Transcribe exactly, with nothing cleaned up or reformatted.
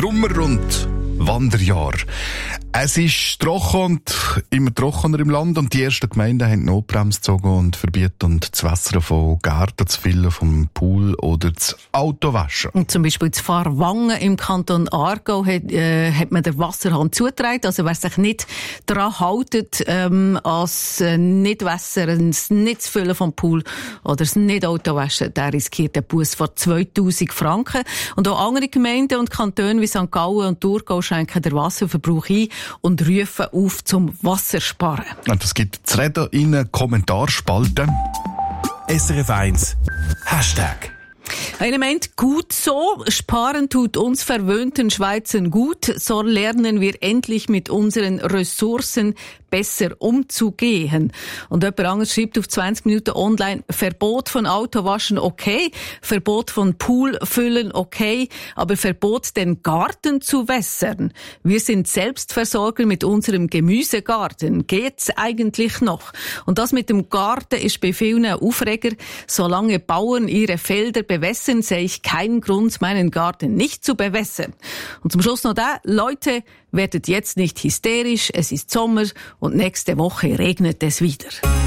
Trummer und Wanderjahr. Es ist trocken und immer trockener im Land und die ersten Gemeinden haben die Notbremse gezogen und verbieten das Wasser vom Garten zu füllen, vom Pool oder das Auto waschen. Und zum Beispiel in Fahrwangen im Kanton Aargau hat, äh, hat man den Wasserhahn zugetragen. Also wer sich nicht daran hält, ähm, als äh, nicht wässern, nicht zu füllen vom Pool oder das nicht Auto waschen, der riskiert einen Buss von zweitausend Franken. Und auch andere Gemeinden und Kantone wie Sankt Gallen und Thurgau schenken den Wasserverbrauch ein und rufen auf zum Wassersparen. Und es gibt zu reden in einer Kommentarspalte. S R F eins Hashtag. Einer meint, gut so, sparen tut uns verwöhnten Schweizern gut, so lernen wir endlich mit unseren Ressourcen besser umzugehen. Und jemand anderes schreibt auf zwanzig Minuten online, Verbot von Autowaschen okay, Verbot von Poolfüllen okay, aber Verbot, den Garten zu wässern. Wir sind Selbstversorger mit unserem Gemüsegarten. Geht's eigentlich noch? Und das mit dem Garten ist bei vielen ein Aufreger. Solange Bauern ihre Felder bewässern, sehe ich keinen Grund, meinen Garten nicht zu bewässern. Und zum Schluss noch da, Leute, werdet jetzt nicht hysterisch, es ist Sommer und nächste Woche regnet es wieder.